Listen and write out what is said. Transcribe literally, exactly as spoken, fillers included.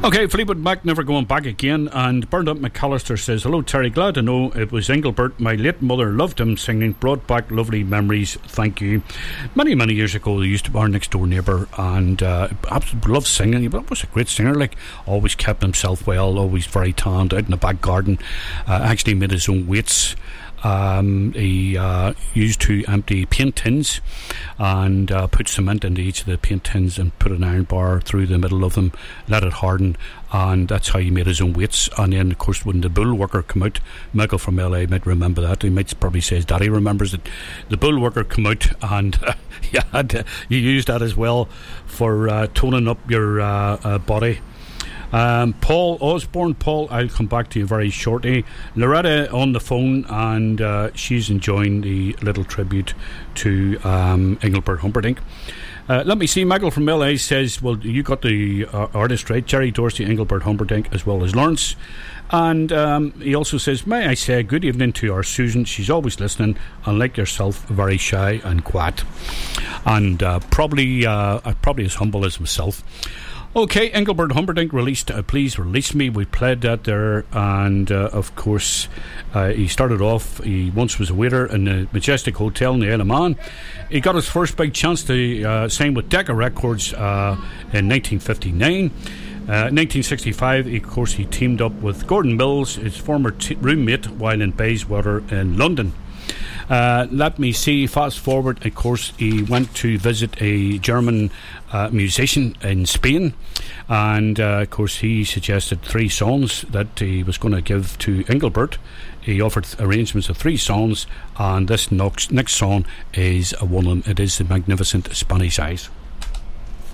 Okay, Fleetwood Mac, Never Going Back Again. And Burned Up McAllister says, hello Terry, glad to know it was Engelbert. My late mother loved him singing, brought back lovely memories, thank you. Many many years ago he used to be our next door neighbour, and uh, absolutely loved singing. He was a great singer, like, always kept himself well, always very tanned, out in the back garden. Uh, actually made his own weights. Um, he uh, used to empty paint tins and uh, put cement into each of the paint tins and put an iron bar through the middle of them, let it harden, and that's how he made his own weights. And then, of course, when the bull worker come out, Michael from L A might remember that. He might probably say his daddy remembers it. The bull worker come out, and uh, you, had to, you used that as well for uh, toning up your uh, uh, body. Um, Paul Osborne, Paul, I'll come back to you very shortly. Loretta on the phone, and uh, she's enjoying the little tribute to um, Engelbert Humperdinck. Uh, let me see, Michael from L A says, well, you got the uh, artist right, Jerry Dorsey, Engelbert Humperdinck, as well as Lawrence. And um, he also says, may I say good evening to our Susan, she's always listening, and like yourself, very shy and quiet, and uh, probably uh, probably as humble as myself. Okay, Engelbert Humperdinck released uh, Please Release Me. We played that there, and uh, of course uh, he started off, he once was a waiter in the Majestic Hotel in the Isle of Man. He got his first big chance to uh, sign with Decca Records uh, in nineteen fifty-nine. Uh, nineteen sixty-five, of course, he teamed up with Gordon Mills, his former t- roommate, while in Bayswater in London. Uh, let me see, fast forward, of course, he went to visit a German uh, musician in Spain, and uh, of course he suggested three songs that he was going to give to Engelbert. He offered arrangements of three songs, and this next, next song is one of them. It is The Magnificent Spanish Eyes.